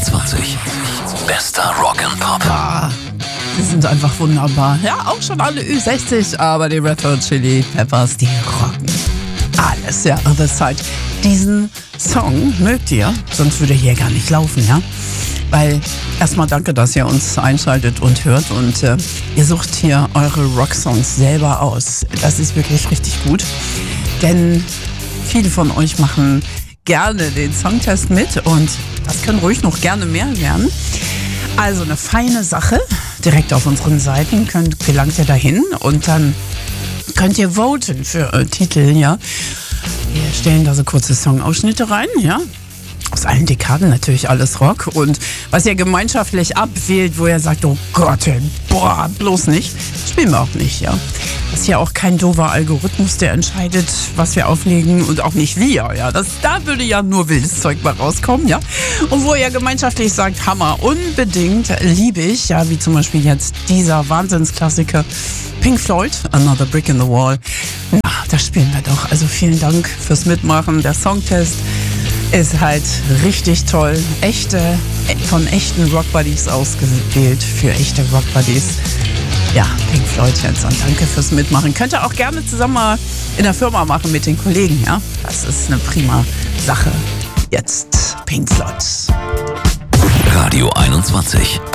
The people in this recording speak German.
21. Bester Rock and Pop. Ah, die sind einfach wunderbar. Ja, auch schon alle Ü60, aber die Red Hot Chili Peppers, die rocken alles, ja, Other Side. Diesen Song mögt ihr, sonst würde er hier gar nicht laufen, ja? Weil erstmal danke, dass ihr uns einschaltet und hört und ihr sucht hier eure Rocksongs selber aus. Das ist wirklich richtig gut, denn viele von euch machen gerne den Songtest mit und das können ruhig noch gerne mehr werden. Also eine feine Sache, direkt auf unseren Seiten gelangt ihr dahin und dann könnt ihr voten für Titel, ja. Wir stellen da so kurze Songausschnitte rein, ja. Aus allen Dekaden natürlich alles Rock und was ihr gemeinschaftlich abwählt, wo ihr sagt, oh Gott, boah, bloß nicht, spielen wir auch nicht, ja. Das ist ja auch kein doofer Algorithmus, der entscheidet, was wir auflegen und auch nicht wir, ja. Da würde ja nur wildes Zeug mal rauskommen, ja. Und wo ihr gemeinschaftlich sagt, Hammer, unbedingt liebe ich, ja, wie zum Beispiel jetzt dieser Wahnsinnsklassiker Pink Floyd, Another Brick in the Wall. Na, das spielen wir doch. Also vielen Dank fürs Mitmachen. Der Songtest ist halt richtig toll. Von echten Rockbuddies ausgewählt für echte Rockbuddies. Ja, Pink Floyd jetzt und danke fürs Mitmachen. Könnt ihr auch gerne zusammen mal in der Firma machen mit den Kollegen, ja? Das ist eine prima Sache. Jetzt Pink Floyd. Radio 21.